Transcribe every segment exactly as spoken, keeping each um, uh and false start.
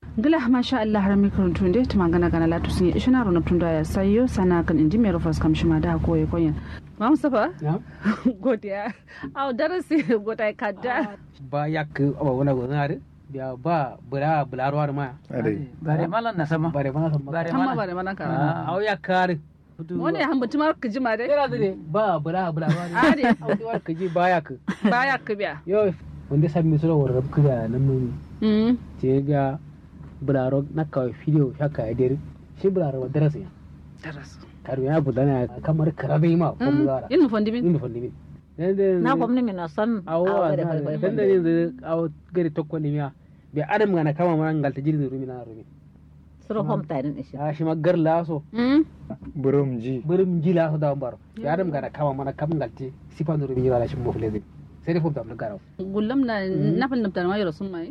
gila masha Allah har mi kuruntu de tuma gana gana latu sun yi ishina ro naptun da ya sayo sana kan inji mai rufas kam shima da ko koyen ma Mustafa godiya au darasi godai kadda ba yak aba wana gonare biya ba bura bularwar ma bare malan na sama bare mana sama bare amma malan bare mana ka au yakar wani han butuma ka jima dai kira dai ba bura bularwar ade au diwar ka ji ba yak baya ka biya yo wanda sabbi sura warab kuga nan mun mm ce ga bularo na kawai video shaka ya dare shi bularo darasi darasi karu ya budana kamar karabe ma ko muzara yin fondi yin fondi na gwamnati mai na san awa dan da yanzu awa gari tokko ne miya be adam ngana kama man ngal ta jirgi rumi na rumi suro hom tarin ishi a shi magar laso mm burum ji burum ji laso da baro be adam ngana kama man kam ngal ti sifa rumi ni wala shi mo flezi sai da fobta garo gullam na nafal nabtar ma yoro sun mai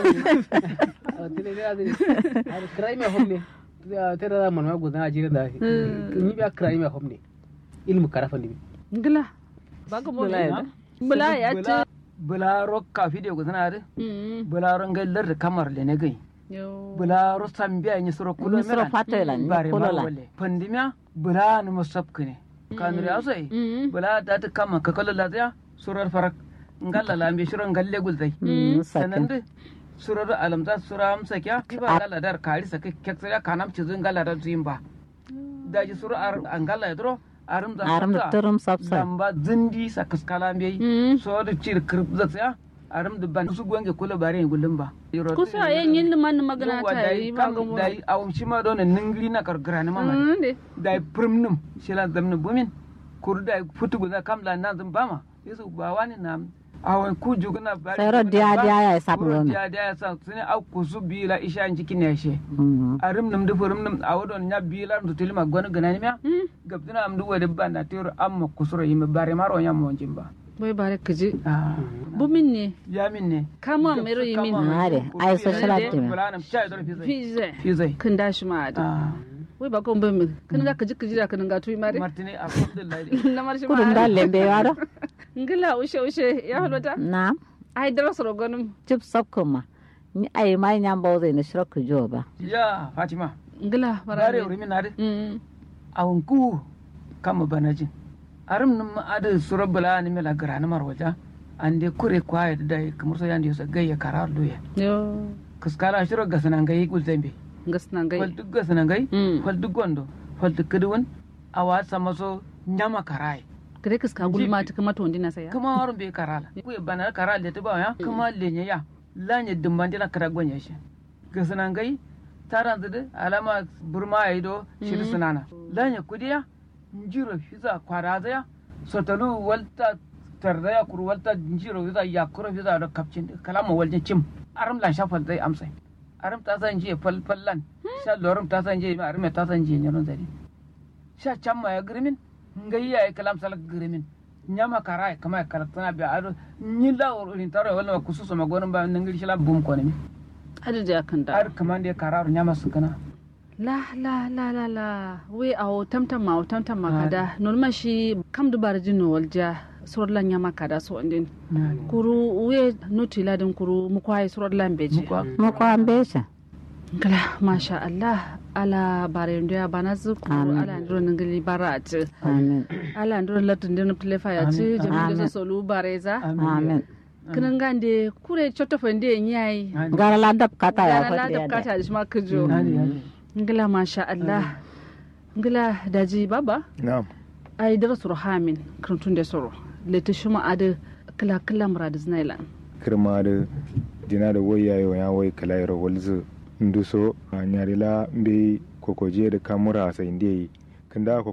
tele da da ar crime homne tera da man ma gudan ajira da ni be crime homne ilmu karafan ni ngila baga mo bula ya ce bula rokka video ko sanare mm bula rongal lar kamar le ne gai yo bula ro sambiya ni suro kulo suro fatola ni bare kulola wale pandimia bula ni musabkene kanri asai mm bula da ta kama ka kala la surar farak ngalla la ambe shiro ngalle gultai Mm, sakin. sanande surar alamta sura amsa kya kiba ngalla dar kari saka keksaya kanam chizun ngalla dar zimba daji surar angalla yadro arum da aram da turum sapsa zamba zindi sakas kalambe mm so da cir kirp zatsaya arum da ban su gwange kula bare gulun ba kusa yin yin liman magana ta yi ba ga mu dai awum shima don ningli na kargara na mama mm de dai primnum shila zamna bumin kur dai futu guda kamla na zan bama yesu ba wani na awon ku juguna bare Sayro dia dia ya sap Kuro ngom. dia dia sa sune au kusu bila isha njiki ne she Mhm. arum num du furum num awodon nya bila ndu tilma gonu gana ni mya mm gabdina am du wede banda tiro amma kusuro yimbe bare maro nya mo jimba boy bare kaji ah bumin ne yamin ne kama mero yimin Mare, ai social activity. bulanam chai dor fizai fize fizai kan dashi ma da ah wai ba kon bamin kan ga kaji kaji da kan ga tuyi mare martini alhamdulillah na marshi Kudun ma dalle be yaro ngila ushe ushe ya halota na ai darasa rogonum chip sapkuma ni ai mai nyam bawze ne shirku joba ya fatima ngila bare bare urimi nade mm awon ku kama banajin arum num ade surabula ni mela grana marwaja ande kure kwaye da kamar so yande so gayya karar doya yo kaskala shiro gasana gayi kultembe gasna fal gai duk gasana gayi Mm. fal duk gondo fal duk kudun awa sama so nyama karai kare kaska gulma ta kama to ndina saya kuma warun be karala ku bana karal da tuba ya kuma lenye ya lanye dumbandi na kara gonya shi gasana gayi taran zede alama burma aido shiri sunana lanye kudiya njiro fiza kwaraza ya sotalu walta tardaya kur walta njiro fiza ya kuro fiza da kapcin kalama waljin cim aram lan shafal dai amsai aram ta san je fal fallan sha lorum ta san je aram ta san je nyaron zari sha chamma ya grimin ngayya ya kalam salak grimin nyama karai kama kalaktana bi ado nyilla urin taro wala kususo magonon ba nangil shila bum ko ne adada ya kan da ar kamande kararu nyama sukana la la la la la we awo tamtam ma tamtam ma kada normal shi kam du bar jino walja surla nyama kada so ndin kuru we notila din kuru mu kwai surla beji mo ko ambesha kala masha Allah ala bare ndia banazu kuru Amin. ala ndro ngali barat amen ala ndro latin din plefa ya ci Amin. jami'a Amin. so solu bareza amen kinan gande kure chotto fende nyai gara la dab kata ya gara la fadi da ya kata da shi ma kujo ali ali ngila masha Allah ngila daji baba na'am ai dara suru hamin krantun da suru leta shuma ada kala kala murad znailan kirma da dina da waya yo ya wai kala yaro walzu nduso nyarila mbe kokoje da kamura sai ndai kanda ko